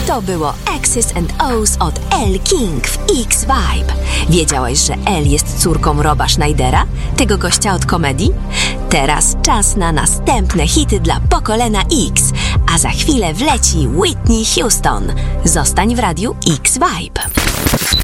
To było X's and O's od Elle King w X-Vibe. Wiedziałeś, że Elle jest córką Roba Schneidera, tego gościa od komedii? Teraz czas na następne hity dla pokolenia X, a za chwilę wleci Whitney Houston. Zostań w radiu X-Vibe.